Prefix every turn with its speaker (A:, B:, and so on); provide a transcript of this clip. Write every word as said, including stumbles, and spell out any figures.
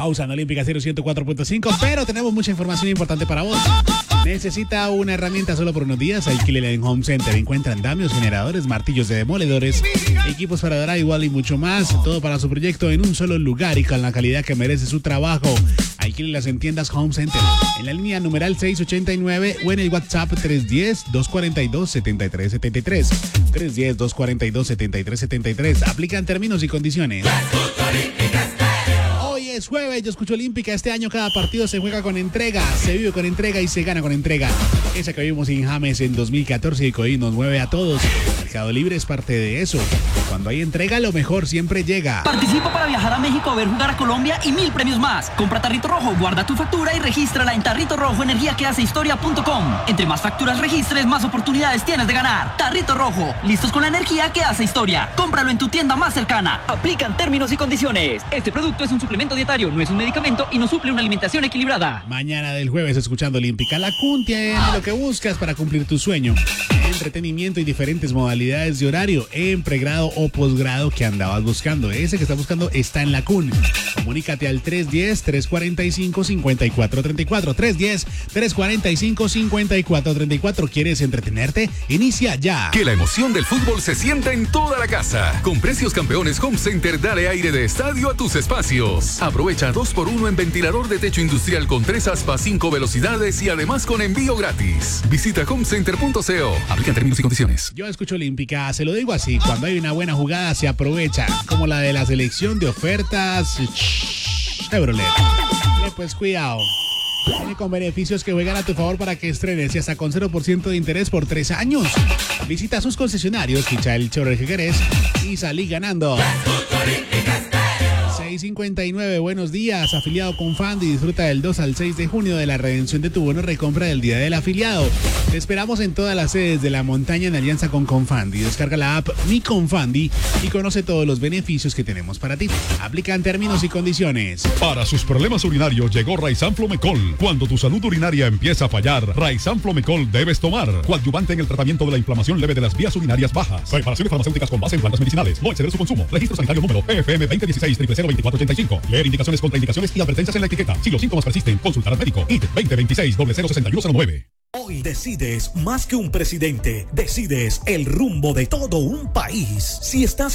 A: pausa en Olímpica cero ciento cuatro punto cinco, pero tenemos mucha información importante para vos. ¿Necesita una herramienta solo por unos días? Alquílela en Home Center. Encuentra andamios, generadores, martillos de demoledores, equipos para dar igual y mucho más. Todo para su proyecto en un solo lugar y con la calidad que merece su trabajo. Alquílelas en tiendas Home Center. En la línea numeral seiscientos ochenta y nueve o en el WhatsApp tres uno cero, dos cuatro dos, siete tres siete tres. tres uno cero, dos cuatro dos, siete tres siete tres. Aplican términos y condiciones. Hoy es jueves, yo escucho Olímpica. Este año cada partido se juega con entrega, se vive con entrega y se gana con entrega. Esa que vimos en James en dos mil catorce y que hoy nos mueve a todos. Mercado Libre es parte de eso. Cuando hay entrega, lo mejor siempre llega.
B: Participa para viajar a México, a ver jugar a Colombia y mil premios más. Compra Tarrito Rojo, guarda tu factura y regístrala en Tarrito Rojo Energía que hace historia punto com. Entre más facturas registres, más oportunidades tienes de ganar. Tarrito Rojo, listos con la energía que hace historia. Cómpralo en tu tienda más cercana. Aplican términos y condiciones. Este producto es un suplemento dietario, no es un medicamento y no suple una alimentación equilibrada.
A: Mañana del jueves escuchando Olímpica, la cuntia en lo que buscas para cumplir tu sueño. Entretenimiento y diferentes modalidades de horario en pregrado o posgrado que andabas buscando. Ese que estás buscando está en la C U N. Comunícate al tres uno cero, tres cuatro cinco, cinco cuatro tres cuatro. tres uno cero, tres cuatro cinco, cinco cuatro tres cuatro. ¿Quieres entretenerte? Inicia ya.
C: Que la emoción del fútbol se sienta en toda la casa. Con precios campeones Home Center, dale aire de estadio a tus espacios. Aprovecha dos por uno en ventilador de techo industrial con tres aspas, cinco velocidades y además con envío gratis. Visita home center punto co. Aplican términos y condiciones.
A: Yo escucho Olímpica, se lo digo así, cuando hay una buena jugada se aprovecha, como la de la selección de ofertas Chevrolet. Eh, pues cuidado. Viene con beneficios que juegan a tu favor para que estrenes y hasta con cero por ciento de interés por tres años. Visita sus concesionarios, ficha el Chevrolet que querés y salí ganando. seis cincuenta y nueve, buenos días, afiliado con Fandi, disfruta del dos al seis de junio de la redención de tu bono recompra del día del afiliado. Te esperamos en todas las sedes de la montaña en alianza con Confandi. Descarga la app Mi Confandi y conoce todos los beneficios que tenemos para ti. Aplican términos y condiciones.
D: Para sus problemas urinarios llegó Raizan Flomecol. Cuando tu salud urinaria empieza a fallar, Raizan Flomecol debes tomar. Coadyuvante en el tratamiento de la inflamación leve de las vías urinarias bajas. Preparaciones farmacéuticas con base en plantas medicinales. No exceder su consumo. Registro sanitario número P F M veinte dieciséis, cero cero veinticuatro ochenta y cinco. Leer indicaciones, contraindicaciones y advertencias en la etiqueta. Si los síntomas persisten, consultar al médico. I D veinte veintiséis, cero cero sesenta y uno cero nueve.
E: Hoy decides más que un presidente, decides el rumbo de todo un país. Si estás